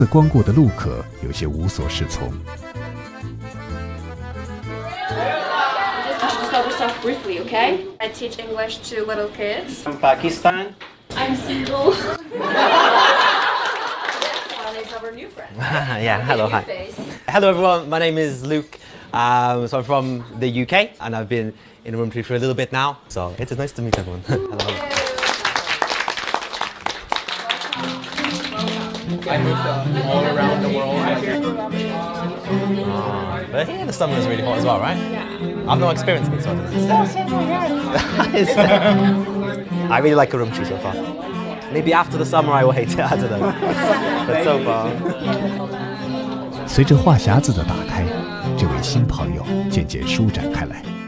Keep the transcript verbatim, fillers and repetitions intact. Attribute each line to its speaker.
Speaker 1: 光顾的陆可有些无所适从。
Speaker 2: Start this off briefly, okay? I teach English to little kids.
Speaker 3: From Pakistan.
Speaker 2: I'm single. This one is our new friend.
Speaker 3: Yeah, hello, hi. Hello everyone, my name is Luke. Um, so I'm from the U K and I've been in Roomtree for a little bit now. So it is nice to meet everyone. Hello.
Speaker 4: I moved uh, all around the world.
Speaker 3: Oh, but here the summer is really hot as well, right? Yeah. I've no experience in this one. I really like Urumqi so far. Maybe after the summer I will hate it, I don't know. But so far.
Speaker 1: 随着话匣子的打开，这位新朋友渐渐舒展开来。